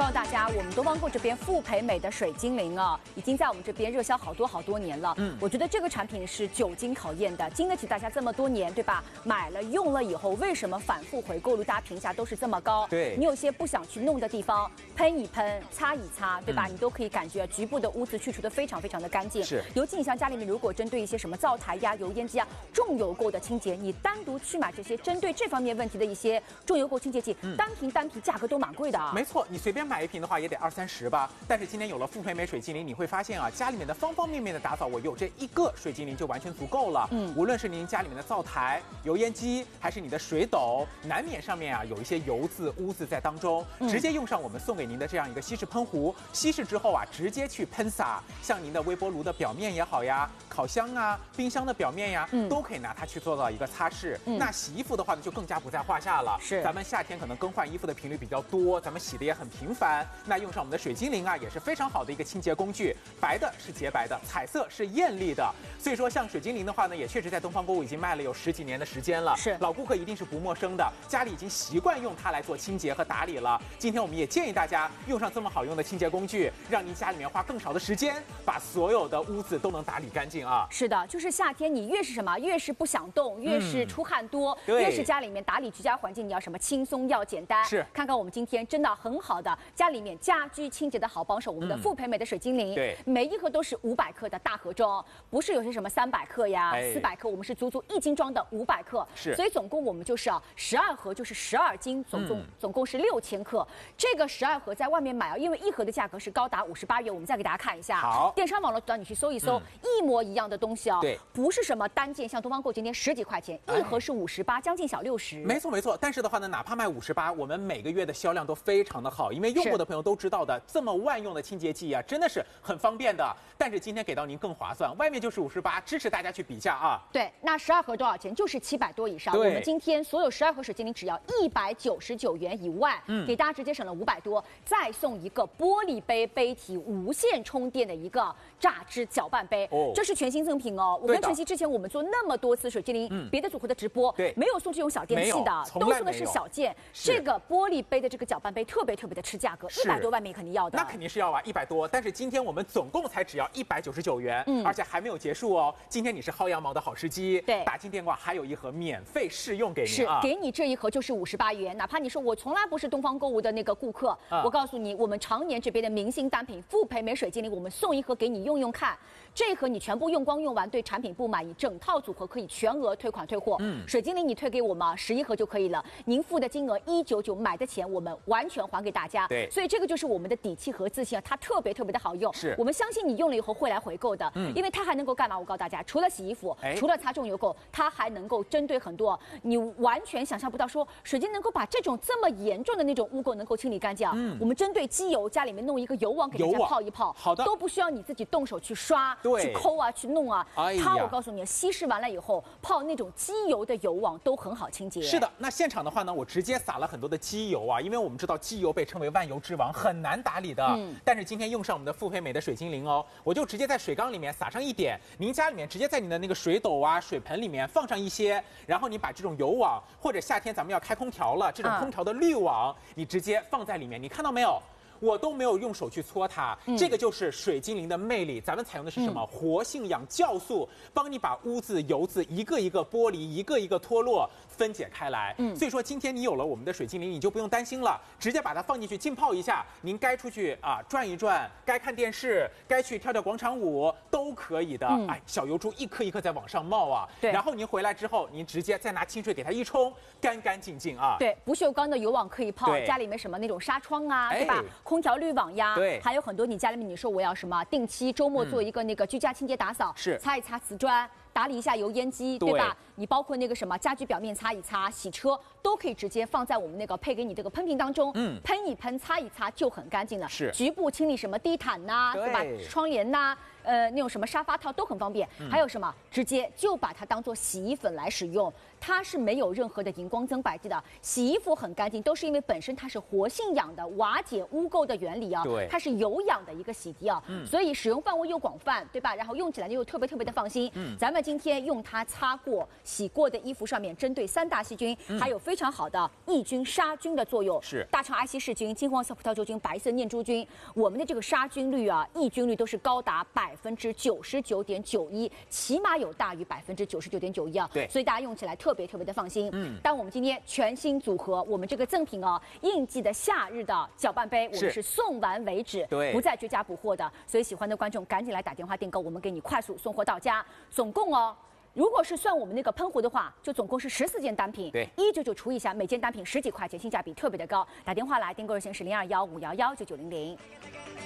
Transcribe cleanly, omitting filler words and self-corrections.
告诉大家，我们东方购这边富培美的水精灵啊，已经在我们这边热销好多年了。我觉得这个产品是久经考验的，经得起大家这么多年，对吧？买了用了以后，为什么反复回购率大家评价都是这么高？ 对， 你有些不想去弄的地方，喷一喷，擦一擦，对吧？你都可以感觉局部的污渍去除的非常的干净。 是， 尤其你像家里面如果针对一些什么灶台呀、油烟机啊、重油垢的清洁，你单独去买这些针对这方面问题的一些重油垢清洁剂，单瓶价格都蛮贵的啊。 没错，你随便买一瓶的话也得20-30吧。但是今天有了富培美水精灵，你会发现啊，家里面的方方面面的打扫，我有这一个水精灵就完全足够了。无论是您家里面的灶台、油烟机，还是你的水斗，难免上面啊有一些油渍、污渍在当中，直接用上我们送给您的这样一个稀释喷壶，稀释之后啊，直接去喷洒，像您的微波炉的表面也好呀，烤箱啊、冰箱的表面呀，都可以拿它去做到一个擦拭。那洗衣服的话呢，就更加不在话下了。 是， 咱们夏天可能更换衣服的频率比较多，咱们洗的也很频繁，那用上我们的水精灵啊，也是非常好的一个清洁工具。白的是洁白的，彩色是艳丽的。所以说，像水精灵的话呢，也确实在东方购物已经卖了有10几年的时间了。 是， 老顾客一定是不陌生的，家里已经习惯用它来做清洁和打理了。今天我们也建议大家用上这么好用的清洁工具，让您家里面花更少的时间，把所有的污渍都能打理干净啊。 是的，就是夏天你越是什么，越是不想动，越是出汗多，越是家里面打理居家环境，你要什么轻松要简单。 是， 看看我们今天真的很好的家里面家居清洁的好帮手，我们的富培美的水精灵。 对， 每一盒都是500克的大盒装，不是有些什么300克呀、400克，我们是足足1斤装的500克。 是， 所以总共我们就是12盒就是12斤，总共是6000克。这个12盒在外面买啊，因为一盒的价格是高达58元，我们再给大家看一下。 好， 电商网络找你去搜一搜，一模一样的东西啊。 对， 不是什么单件，像东方购今天10几块钱，一盒是58，将近小60。 没错。但是的话呢，哪怕卖58，我们每个月的销量都非常的好，因为用过的朋友都知道的，这么万用的清洁剂啊，真的是很方便的。但是今天给到您更划算，外面就是58，支持大家去比价啊。 对，那12盒多少钱？就是700多以上。我们今天所有12盒水精灵只要199元以外，给大家直接省了500多，再送一个玻璃杯杯体无线充电的一个榨汁搅拌杯，这是全新赠品哦。我跟晨曦之前我们做那么多次水精灵别的组合的直播，没有送这种小电器的，都送的是小件。这个玻璃杯的这个搅拌杯特别的吃价格，100多，外面肯定要的。 那肯定是要啊，100多。但是今天我们总共才只要199元，而且还没有结束哦。今天你是薅羊毛的好时机， 对， 打进电话还有一盒免费试用给您是给你这一盒就是58元。哪怕你说我从来不是东方购物的那个顾客，我告诉你，我们常年这边的明星单品富培美水精灵，我们送一盒给你用用看。这一盒你全部用光用完，对产品不满意，整套组合可以全额退款退货。水精灵你退给我们11盒就可以了，您付的金额199，买的钱我们完全还给大家。 对， 所以这个就是我们的底气和自信啊，它特别的好用。 是， 我们相信你用了以后会来回购的，因为它还能够干嘛？我告诉大家，除了洗衣服，除了擦重油垢，它还能够针对很多你完全想象不到说水晶能够把这种这么严重的那种污垢能够清理干净。我们针对机油，家里面弄一个油网给大家泡一泡， 好的， 都不需要你自己动手去刷、去抠啊、去弄啊。它我告诉你，稀释完了以后，泡那种机油的油网都很好清洁。 是的，那现场的话呢，我直接撒了很多的机油啊，因为我们知道机油被称为万油之王，很难打理的。但是今天用上我们的富培美的水精灵哦，我就直接在水缸里面撒上一点，您家里面直接在你的那个水斗啊、水盆里面放上一些，然后你把这种油网，或者夏天咱们要开空调了，这种空调的滤网，你直接放在里面，你看到没有？我都没有用手去搓它，这个就是水精灵的魅力。咱们采用的是什么？活性氧酵素，帮你把污渍、油渍一个一个剥离，一个一个脱落，分解开来。所以说今天你有了我们的水精灵，你就不用担心了，直接把它放进去浸泡一下。您该出去啊转一转，该看电视，该去跳广场舞都可以的。小油珠一颗一颗在往上冒啊。对。然后您回来之后，您直接再拿清水给它一冲，干干净净啊。 对，不锈钢的油网可以泡，家里面什么那种纱窗啊，对吧？空调滤网呀， 对， 还有很多你家里面你说我要什么定期周末做一个那个居家清洁打扫， 是擦一擦瓷砖，打理一下油烟机，对吧？你包括那个什么家居表面擦一擦，洗车都可以直接放在我们那个配给你这个喷瓶当中，喷一喷，擦一擦就很干净了。 是， 局部清理什么地毯呐，对吧？窗帘呐。那种什么沙发套都很方便，还有什么直接就把它当做洗衣粉来使用，它是没有任何的荧光增白剂的，洗衣服很干净，都是因为本身它是活性氧的瓦解污垢的原理啊， 对， 它是有氧的一个洗涤啊，所以使用范围又广泛，对吧？然后用起来又特别的放心。咱们今天用它擦过、洗过的衣服上面，针对3大细菌，还有非非常好的抑菌杀菌的作用。 是大肠癌希氏菌、金黄色葡萄球菌、白色念珠菌，我们的这个杀菌率啊、抑菌率都是高达99.91%，起码有大于99.91%啊。 对， 所以大家用起来特别的放心。但我们今天全新组合，我们这个赠品啊，应季的夏日的搅拌杯，我们是送完为止， 对， 不再绝佳补货的。所以喜欢的观众赶紧来打电话订购，我们给你快速送货到家。总共哦，如果是算我们那个喷壶的话，就总共是14件单品， 对 ，199除一下，每件单品10几块钱，性价比特别的高。打电话来订购热线是0215119900。